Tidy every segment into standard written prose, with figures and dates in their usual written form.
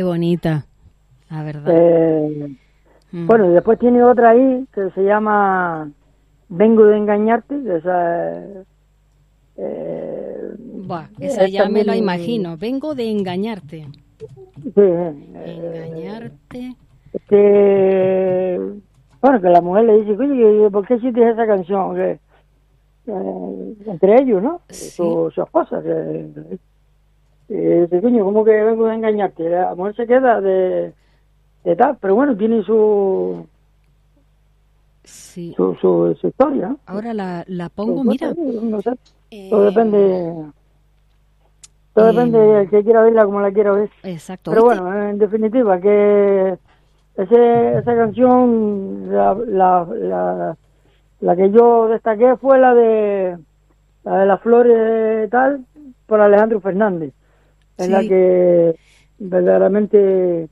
Qué bonita, la verdad. Bueno, y después tiene otra ahí que se llama Vengo de engañarte, que esa esa ya me también, la imagino. Vengo de engañarte. sí, Engañarte. Bueno, que la mujer le dice, oye, ¿por qué hiciste esa canción? Que, entre ellos, ¿no? Sí. Su esposa, que dice, coño, ¿cómo que vengo de engañarte? La mujer se queda de tal, pero bueno, tiene su Sí. su historia, ¿no? Ahora la pongo, mira. No sé, todo depende del que quiera verla como la quiera ver. Exacto. Pero bueno, en definitiva, que esa canción, la que yo destaqué fue la de las flores tal, por Alejandro Fernández. Es Sí. la que verdaderamente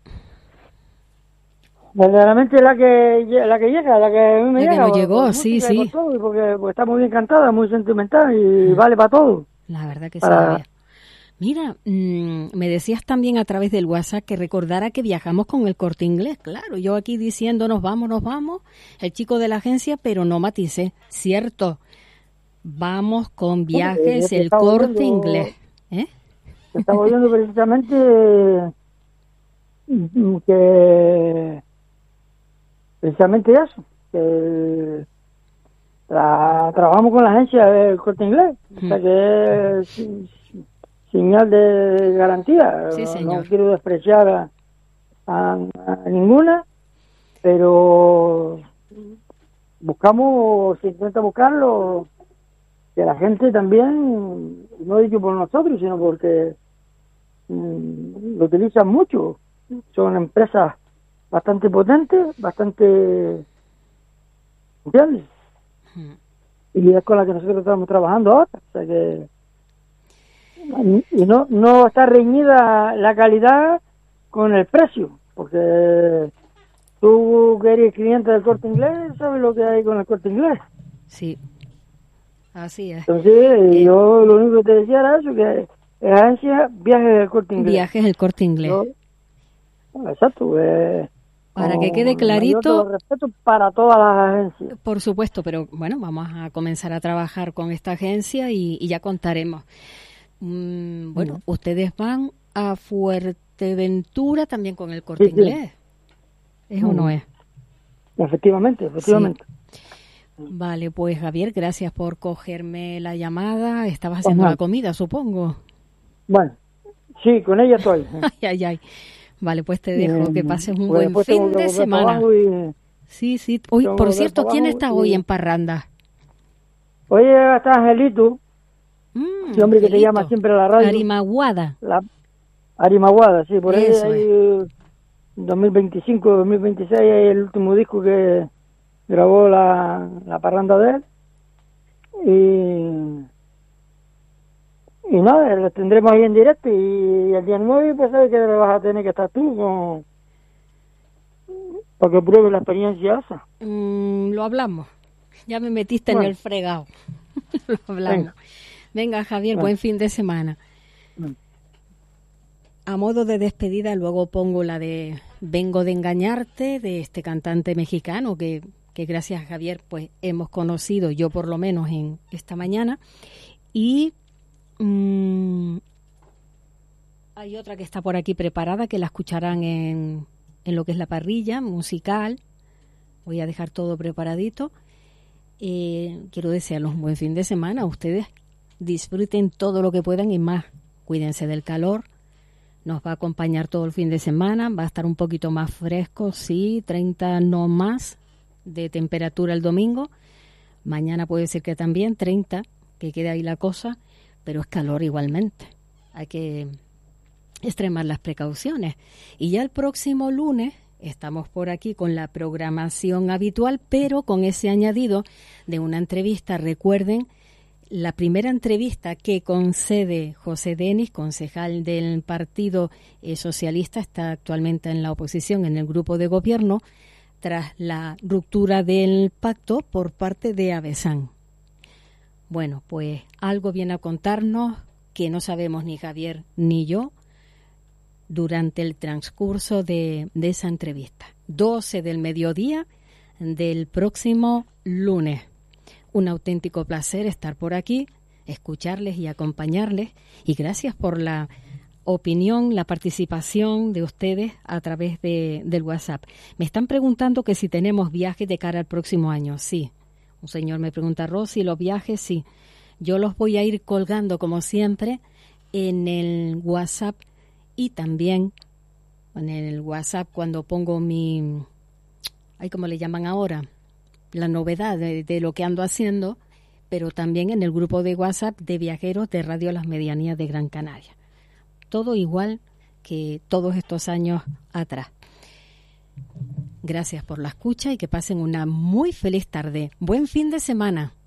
la que llega, la que a mí me La que llega nos por llegó, sí, música y por sí. todo, y porque está muy bien cantada, muy sentimental y vale para todo. La verdad que sí, Javier. Mira, me decías también a través del WhatsApp que recordara que viajamos con el Corte Inglés. Claro, yo aquí diciendo nos vamos, el chico de la agencia, pero no maticé. Cierto, vamos con viajes, el Corte Inglés. Estaba oyendo precisamente que precisamente eso, que trabajamos con la agencia del Corte Inglés, o sea que es señal de garantía. Sí, señor. No quiero despreciar a ninguna, pero se intenta buscarlo, que la gente también, no dicho por nosotros, sino porque lo utilizan mucho. Son empresas bastante potentes, bastante, ¿entiendes? Y es con la que nosotros estamos trabajando ahora, o sea que y no está reñida la calidad con el precio, porque tú que eres cliente del Corte Inglés sabes lo que hay con el Corte Inglés. Sí, así es. Entonces yo lo único que te decía era eso, que es agencia Viajes del Corte Inglés. Viajes del Corte Inglés. Exacto. Para que quede clarito. Los respetos para todas las agencias. Por supuesto, pero bueno, vamos a comenzar a trabajar con esta agencia y ya contaremos. Bueno, ustedes van a Fuerteventura también con el Corte Inglés. ¿Es o no es? Efectivamente. Sí. Vale, pues Javier, gracias por cogerme la llamada. Estabas haciendo la comida, supongo. Bueno, sí, con ella estoy. Ay. Vale, pues te dejo, que pases un buen fin de semana. Sí. Hoy, por cierto, ¿quién está hoy en Parranda? Hoy está Angelito, ese hombre que te llama siempre a la radio. Arimaguada. Arimaguada, sí, por ahí 2025, 2026 hay el último disco que grabó la Parranda de él. Y nada, lo tendremos ahí en directo y el día 9 pues sabes que vas a tener que estar tú para que pruebes la experiencia esa. Lo hablamos. Ya me metiste en el fregado. Lo hablamos. Venga Javier, buen fin de semana. A modo de despedida luego pongo la de Vengo de engañarte, de este cantante mexicano que gracias a Javier pues hemos conocido, yo por lo menos en esta mañana. Y hay otra que está por aquí preparada, que la escucharán en lo que es la parrilla musical. Voy a dejar todo preparadito. Quiero desearles un buen fin de semana. Ustedes disfruten todo lo que puedan y más. Cuídense del calor. Nos va a acompañar todo el fin de semana. Va a estar un poquito más fresco, sí, 30 no más de temperatura el domingo. Mañana puede ser que también 30, que quede ahí la cosa. Pero es calor igualmente. Hay que extremar las precauciones. Y ya el próximo lunes estamos por aquí con la programación habitual, pero con ese añadido de una entrevista. Recuerden, la primera entrevista que concede José Denis, concejal del Partido Socialista, está actualmente en la oposición en el grupo de gobierno, tras la ruptura del pacto por parte de Avesán. Bueno, pues algo viene a contarnos que no sabemos ni Javier ni yo. durante el transcurso de esa entrevista. 12 del mediodía del próximo lunes. Un auténtico placer estar por aquí, escucharles y acompañarles. Y gracias por la opinión, la participación de ustedes a través del WhatsApp. Me están preguntando que si tenemos viajes de cara al próximo año. Sí. Un señor me pregunta, Rosy, ¿los viajes? Sí. Yo los voy a ir colgando, como siempre, en el WhatsApp y también en el WhatsApp cuando pongo mi... ¿cómo le llaman ahora? La novedad de lo que ando haciendo, pero también en el grupo de WhatsApp de viajeros de Radio Las Medianías de Gran Canaria. Todo igual que todos estos años atrás. Gracias por la escucha y que pasen una muy feliz tarde. Buen fin de semana.